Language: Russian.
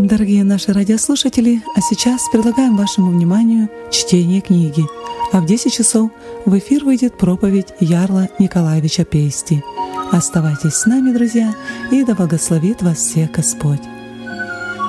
Дорогие наши радиослушатели, а сейчас предлагаем вашему вниманию чтение книги. А в 10 часов в эфир выйдет проповедь Ярла Николаевича Пейсти. Оставайтесь с нами, друзья, и да благословит вас всех Господь.